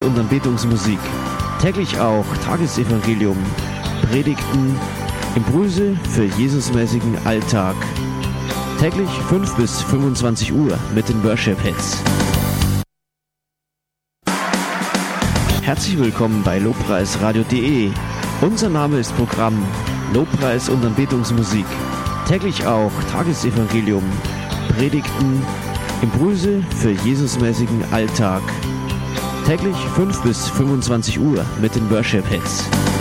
und Anbetungsmusik. Täglich auch Tagesevangelium, Predigten, Impulse für Jesusmäßigen Alltag. Täglich 5 bis 25 Uhr mit den Worship Hits. Herzlich willkommen bei lobpreisradio.de. Unser Name ist Programm Lobpreis und Anbetungsmusik. Täglich auch Tagesevangelium, Predigten, Impulse für Jesusmäßigen Alltag. Täglich 5 bis 25 Uhr mit den Worship Hits.